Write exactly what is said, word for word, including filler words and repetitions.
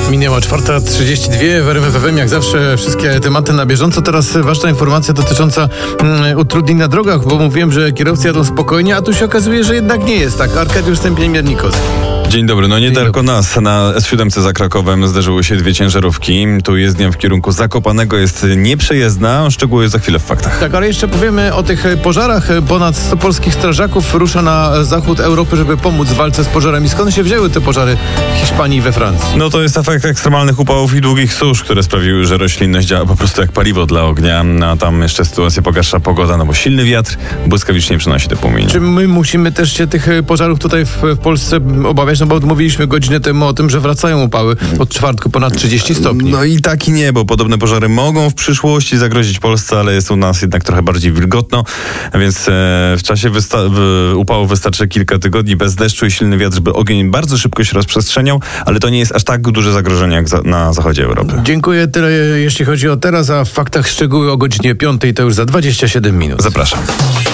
Minęła czwarta trzydzieści dwa w R M F F M, jak zawsze wszystkie tematy na bieżąco. Teraz ważna informacja dotycząca mm, utrudnień na drogach, bo mówiłem, że kierowcy jadą spokojnie, a tu się okazuje, że jednak nie jest tak. Arkadiusz Stępień-Miernikowski. Dzień dobry, no nie Dzień tylko dobry. nas. Na S siedem za Krakowem zdarzyły się dwie ciężarówki. Tu jezdnia w kierunku Zakopanego jest nieprzejezdna. Szczegóły za chwilę w faktach. Tak, ale jeszcze powiemy o tych pożarach. Ponad sto polskich strażaków rusza na zachód Europy, żeby pomóc w walce z pożarami. Skąd się wzięły te pożary w Hiszpanii i we Francji? No to jest efekt ekstremalnych upałów i długich susz, które sprawiły, że roślinność działa po prostu jak paliwo dla ognia. A tam jeszcze sytuację pogarsza pogoda, no bo silny wiatr błyskawicznie przynosi te płomienie. Czy my musimy też się tych pożarów tutaj w, w Polsce obawiać? No bo mówiliśmy godzinę temu o tym, że wracają upały od czwartku ponad trzydzieści stopni. No i tak i nie, bo podobne pożary mogą w przyszłości zagrozić Polsce, ale jest u nas jednak trochę bardziej wilgotno, więc e, w czasie wysta- w upału wystarczy kilka tygodni bez deszczu i silny wiatr, żeby ogień bardzo szybko się rozprzestrzeniał, ale to nie jest aż tak duże zagrożenie jak za- na zachodzie Europy. Dziękuję, tyle jeśli chodzi o teraz, a w faktach szczegóły o godzinie piątej to już za dwadzieścia siedem minut. Zapraszam.